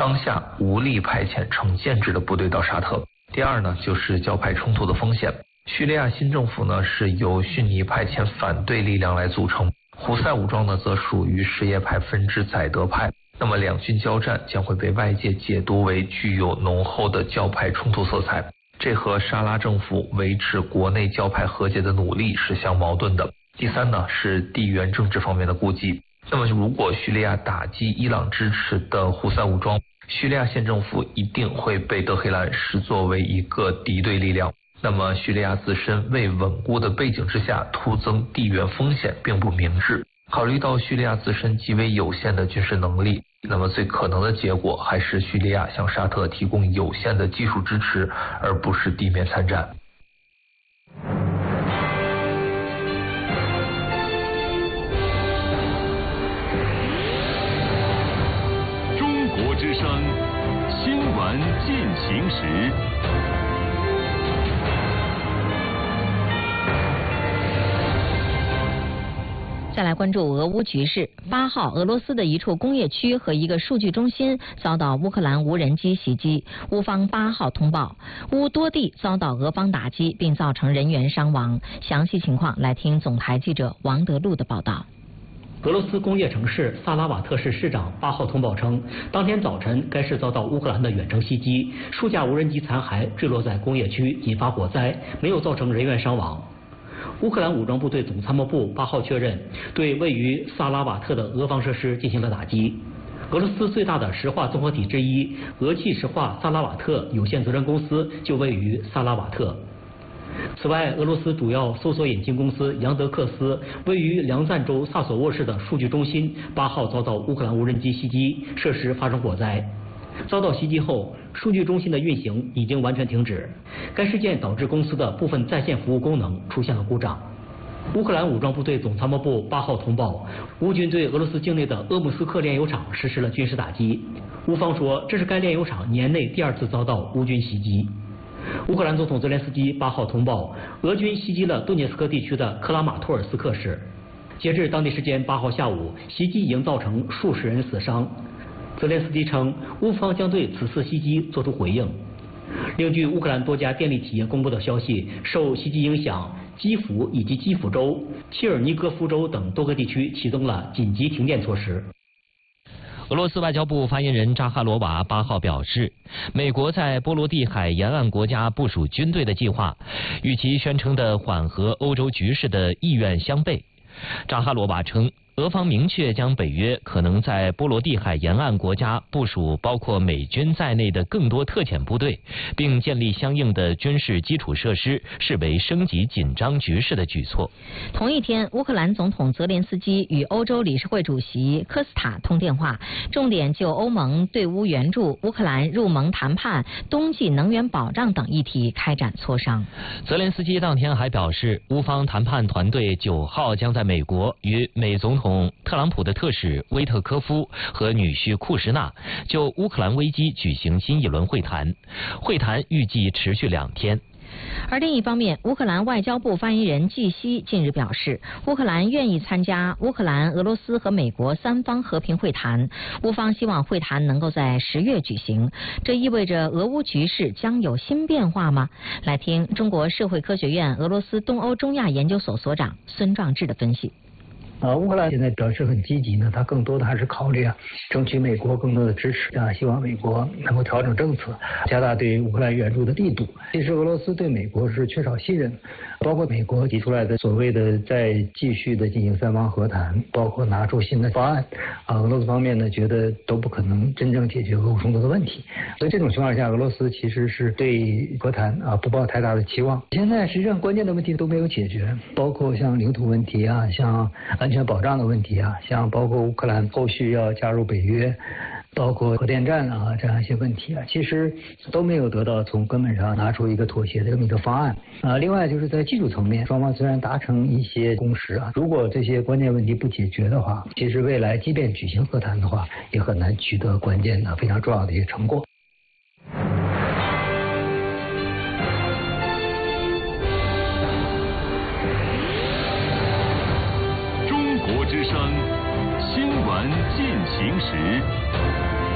当下无力派遣成建制的部队到沙特。第二呢，就是教派冲突的风险。叙利亚新政府呢是由逊尼派遣反对力量来组成，胡塞武装呢则属于什叶派分支宰德派。那么两军交战将会被外界解读为具有浓厚的教派冲突色彩，这和沙拉政府维持国内教派和解的努力是相矛盾的。第三呢是地缘政治方面的顾忌。那么如果叙利亚打击伊朗支持的胡塞武装，叙利亚县政府一定会被德黑兰视作为一个敌对力量。那么叙利亚自身未稳固的背景之下，突增地缘风险并不明智。考虑到叙利亚自身极为有限的军事能力，那么最可能的结果还是叙利亚向沙特提供有限的技术支持，而不是地面参战。 中国之声新闻进行时。 再来关注俄乌局势。8号，俄罗斯的一处工业区和一个数据中心遭到乌克兰无人机袭击。乌方8号通报，乌多地遭到俄方打击，并造成人员伤亡。详细情况来听总台记者王德禄的报道。 俄罗斯工业城市萨拉瓦特市市长8号通报称，当天早晨该市遭到乌克兰的远程袭击，数架无人机残骸坠落在工业区，引发火灾，没有造成人员伤亡。乌克兰武装部队总参谋部8号确认，对位于萨拉瓦特的俄方设施进行了打击。俄罗斯最大的石化综合体之一俄气石化萨拉瓦特有限责任公司就位于萨拉瓦特。此外，俄罗斯主要搜索引擎公司杨德克斯位于梁赞州萨索沃市的数据中心8号遭到乌克兰无人机袭击，设施发生火灾。遭到袭击后，数据中心的运行已经完全停止。该事件导致公司的部分在线服务功能出现了故障。乌克兰武装部队总参谋部8号通报，乌军对俄罗斯境内的鄂木斯克炼油厂实施了军事打击。乌方说，这是该炼油厂年内第2次遭到乌军袭击。乌克兰总统泽连斯基8号通报，俄军袭击了顿涅斯克地区的克拉马托尔斯克市。截至当地时间8号下午，袭击已经造成数十人死伤。泽连斯基称，乌方将对此次袭击作出回应。另据乌克兰多家电力企业公布的消息，受袭击影响，基辅以及基辅州、切尔尼戈夫州等多个地区启动了紧急停电措施。 俄罗斯外交部发言人扎哈罗娃8号表示，美国在波罗的海沿岸国家部署军队的计划，与其宣称的缓和欧洲局势的意愿相悖。扎哈罗娃称，俄方明确将北约可能在波罗的海沿岸国家部署包括美军在内的更多特遣部队，并建立相应的军事基础设施，视为升级紧张局势的举措。 同一天，乌克兰总统泽连斯基与欧洲理事会主席科斯塔通电话，重点就欧盟对乌援助、乌克兰入盟谈判、冬季能源保障等议题开展磋商。 泽连斯基当天还表示，乌方谈判团队9号将在美国与美总统特朗普的特使威特科夫和女婿库什纳就乌克兰危机举行新一轮会谈，会谈预计持续2天。 而另一方面，乌克兰外交部发言人季希近日表示，乌克兰愿意参加乌克兰、俄罗斯和美国3方和平会谈，乌方希望会谈能够在10月举行。这意味着俄乌局势将有新变化吗？来听中国社会科学院俄罗斯东欧中亚研究所所长孙壮志的分析。 乌克兰现在表示很积极呢，他更多的还是考虑争取美国更多的支持希望美国能够调整政策，加大对乌克兰援助的力度。其实俄罗斯对美国是缺少信任，包括美国提出来的所谓的再继续的进行3方和谈，包括拿出新的方案，俄罗斯方面呢觉得都不可能真正解决俄乌冲突的问题。所以这种情况下，俄罗斯其实是对和谈不抱太大的期望。现在实际上关键的问题都没有解决，包括像领土问题像安全保障的问题像包括乌克兰后续要加入北约，包括核电站这样一些问题其实都没有得到从根本上拿出一个妥协的这么一个方案另外就是在技术层面，双方虽然达成一些共识如果这些关键问题不解决的话，其实未来即便举行和谈的话，也很难取得关键的非常重要的一些成果。 之声新闻进行时。